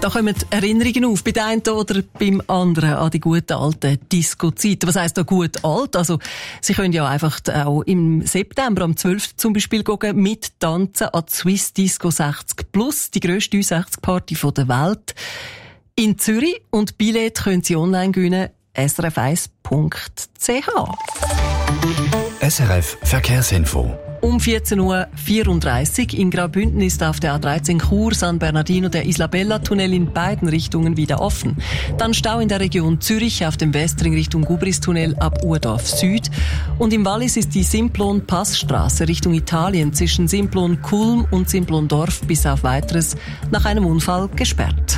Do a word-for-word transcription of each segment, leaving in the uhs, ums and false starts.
Da kommen Erinnerungen auf, bei dem einen oder beim anderen an die guten alten Disco-Zeiten. Was heisst da gut alt? Also, Sie können ja einfach auch im September, am zwölften zum Beispiel, gehen, mittanzen an die Swiss Disco sechzig Plus, die grösste U sechzig Party der Welt. In Zürich. Und Billett können Sie online gewinnen, s r f eins punkt c h. S R F Verkehrsinfo. Um vierzehn Uhr vierunddreißig in Graubünden ist auf der A dreizehn Chur San Bernardino der Isla Bella Tunnel in beiden Richtungen wieder offen. Dann Stau in der Region Zürich auf dem Westring Richtung Gubristunnel ab Urdorf Süd. Und im Wallis ist die Simplon-Passstraße Richtung Italien zwischen Simplon-Kulm und Simplon-Dorf bis auf Weiteres nach einem Unfall gesperrt.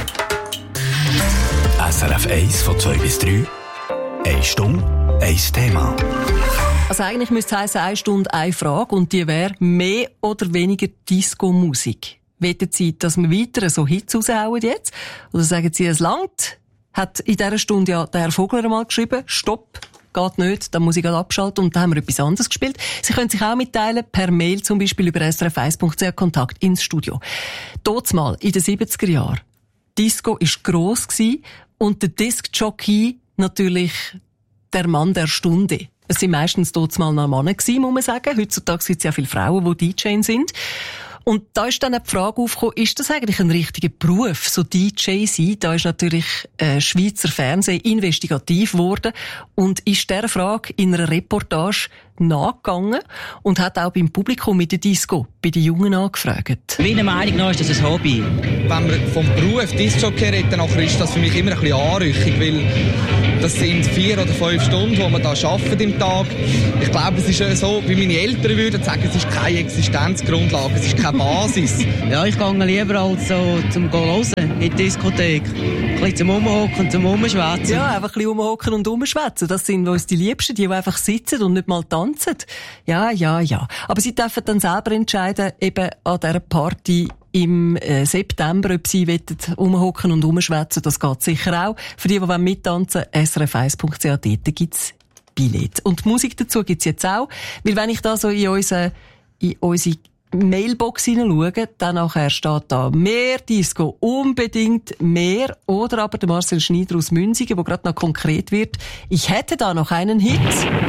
S R F eins von zwei bis drei. Eine Stunde, ein Thema. Also eigentlich müsste es heissen, eine Stunde, eine Frage, und die wäre mehr oder weniger Disco-Musik. Wollen Sie, dass wir weiter so Hits raushauen jetzt? Oder sagen Sie, es langt? Hat in dieser Stunde ja der Herr Vogler einmal geschrieben, Stopp, geht nicht, dann muss ich gerade abschalten, und dann haben wir etwas anderes gespielt. Sie können sich auch mitteilen, per Mail zum Beispiel über s r f eins punkt c h, Kontakt ins Studio. Dort mal, in den siebziger Jahren, Disco war gross gewesen, und der Disc-Jockey natürlich der Mann der Stunde. Es sind meistens dort mal noch Männer gewesen, muss man sagen. Heutzutage gibt es ja viele Frauen, die D J sind. Und da ist dann die Frage aufgekommen, ist das eigentlich ein richtiger Beruf, so D J sein? Da ist natürlich äh, Schweizer Fernsehen investigativ geworden und ist dieser Frage in einer Reportage nachgegangen und hat auch beim Publikum mit der Disco bei den Jungen angefragt. Meiner Meinung nach ist das ein Hobby. Wenn man vom Beruf Disc-Jockey redet, dann ist das für mich immer ein bisschen Anrüchung, weil das sind vier oder fünf Stunden, die man da arbeitet im Tag. Ich glaube, es ist so, wie meine Eltern würden sagen, es ist keine Existenzgrundlage, es ist keine Basis. Ja, ich gehe lieber als so zum Hören in die Diskothek. Ein bisschen zum Rumhocken, zum Rumschwätzen. Ja, einfach ein bisschen rumhocken und rumschwätzen. Das sind uns die Liebsten, die einfach sitzen und nicht mal tanzen. Ja, ja, ja. Aber sie dürfen dann selber entscheiden, eben an dieser Party im äh, September, ob sie rumhocken und rumschwätzen. Das geht sicher auch. Für die, die mittanzen wollen, s r f eins punkt c h, dort gibt's Billett. Und die Musik dazu gibt's jetzt auch. Weil wenn ich da so in unsere, in unsere Mailbox hineinschaue, dann nachher steht da mehr Disco, unbedingt mehr. Oder aber der Marcel Schneider aus Münzigen, wo gerade noch konkret wird. Ich hätte da noch einen Hit.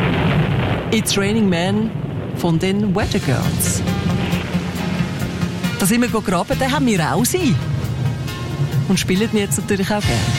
It's Raining Man von den Weather Girls. Da sind wir gegraben, den haben wir auch sie. Und spielen ihn jetzt natürlich auch gerne.